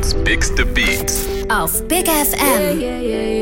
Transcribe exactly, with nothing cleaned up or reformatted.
Das Bigste Beats auf Big F M. Yeah, yeah, yeah,